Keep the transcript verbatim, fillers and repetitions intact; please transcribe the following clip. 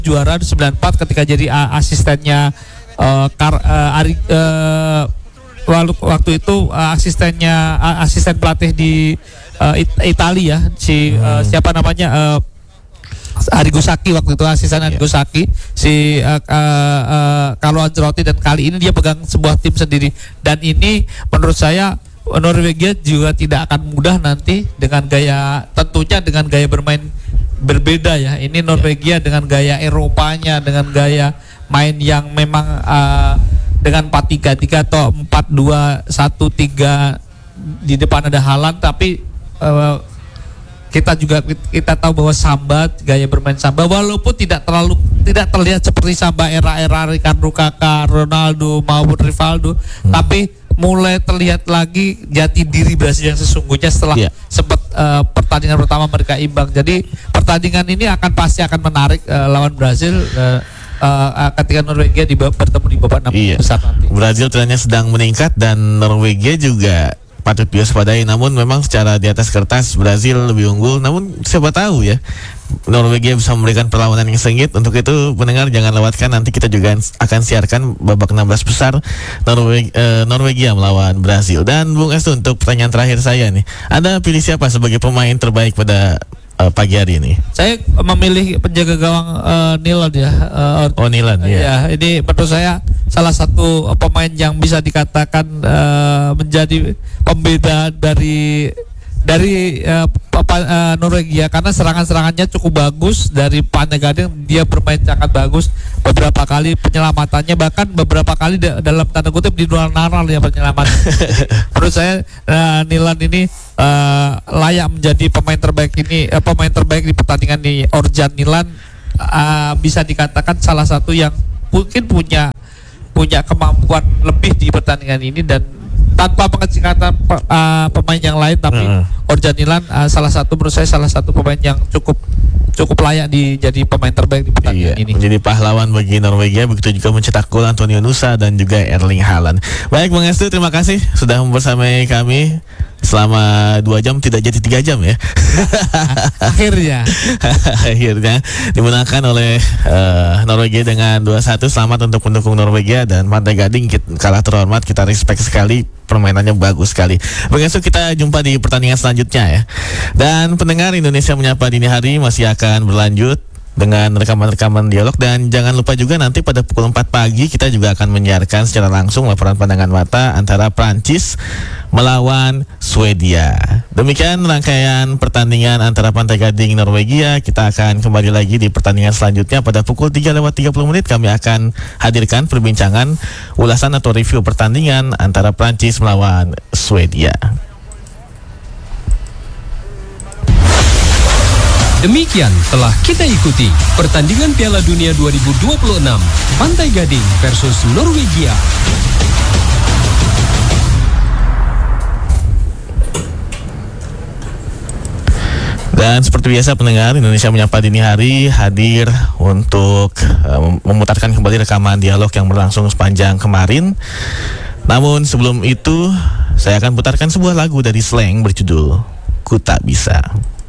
juara di sembilan puluh empat ketika jadi uh, asistennya uh, Kar, uh, Ari, uh, waktu itu uh, asistennya uh, asisten pelatih di uh, It- Italia si uh, siapa namanya uh, Arrigo Sacchi waktu itu asisten Arrigo Sacchi si uh, uh, uh, Carlo Ancelotti, dan kali ini dia pegang sebuah tim sendiri, dan ini menurut saya Norwegia juga tidak akan mudah nanti dengan gaya, tentunya dengan gaya bermain berbeda ya. Ini Norwegia dengan gaya Eropanya, dengan gaya main yang memang uh, dengan empat tiga tiga atau empat dua satu tiga, di depan ada Haaland, tapi uh, kita juga kita tahu bahwa Samba, gaya bermain Samba walaupun tidak terlalu tidak terlihat seperti Samba era-era Ricardo Kakak, Ronaldo maupun Rivaldo, hmm. tapi mulai terlihat lagi jati diri Brasil yang sesungguhnya setelah yeah. sempat uh, pertandingan pertama mereka imbang. Jadi pertandingan ini akan pasti akan menarik uh, lawan Brasil uh, uh, ketika Norwegia di, bertemu di babak enam iya. besar nanti. Brasil trennya sedang meningkat dan Norwegia juga patut diwaspadai, namun memang secara di atas kertas Brasil lebih unggul, namun siapa tahu ya Norwegia bisa memberikan perlawanan yang sengit. Untuk itu pendengar jangan lewatkan, nanti kita juga akan siarkan babak enam belas besar Norwegia, eh, Norwegia melawan Brasil. Dan Bung Estu, untuk pertanyaan terakhir saya nih, Anda pilih siapa sebagai pemain terbaik pada uh, pagi hari ini? Saya memilih penjaga gawang uh, Nilan ya. Uh, oh Nilan ya. Ya, ini menurut saya salah satu pemain yang bisa dikatakan uh, menjadi pembeda dari dari uh, uh, Norwegia, karena serangan-serangannya cukup bagus. Dari Pannegading dia bermain sangat bagus, beberapa kali penyelamatannya, bahkan beberapa kali da- dalam tanda kutip di luar naral ya penyelamat. Menurut saya uh, Nilan ini uh, layak menjadi pemain terbaik ini uh, pemain terbaik di pertandingan ini. Orjan Nilan uh, bisa dikatakan salah satu yang mungkin punya punya kemampuan lebih di pertandingan ini, dan tanpa mengecil kata uh, pemain yang lain, tapi uh. Orjan Nilan uh, salah satu menurut saya salah satu pemain yang cukup cukup layak di jadi pemain terbaik di pertandingan iya, ini. Menjadi pahlawan bagi Norwegia, begitu juga mencetak gol Antonio Nusa dan juga Erling Haaland. Baik Bang Estu, terima kasih sudah membersamai kami selama dua jam, tidak jadi tiga jam ya. Akhirnya Akhirnya dimenangkan oleh uh, Norwegia dengan dua satu. Selamat untuk pendukung Norwegia, dan Pannegading kalah terhormat, kita respect sekali, permainannya bagus sekali. Besok kita jumpa di pertandingan selanjutnya ya. Dan pendengar, Indonesia Menyapa Dini Hari masih akan berlanjut dengan rekaman-rekaman dialog, dan jangan lupa juga nanti pada pukul empat pagi kita juga akan menyiarkan secara langsung laporan pandangan mata antara Prancis melawan Swedia. Demikian rangkaian pertandingan antara Pannegading Norwegia. Kita akan kembali lagi di pertandingan selanjutnya pada pukul tiga lewat tiga puluh menit. Kami akan hadirkan perbincangan ulasan atau review pertandingan antara Prancis melawan Swedia. Demikian telah kita ikuti pertandingan Piala Dunia dua ribu dua puluh enam Pannegading versus Norwegia. Dan seperti biasa pendengar, Indonesia Menyapa Dini Hari hadir untuk uh, memutarkan kembali rekaman dialog yang berlangsung sepanjang kemarin. Namun sebelum itu, saya akan putarkan sebuah lagu dari Slank berjudul Ku Tak Bisa.